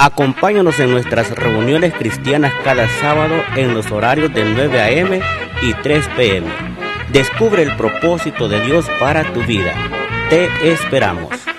Acompáñanos en nuestras reuniones cristianas cada sábado en los horarios del 9 a.m. y 3 p.m. Descubre el propósito de Dios para tu vida. Te esperamos.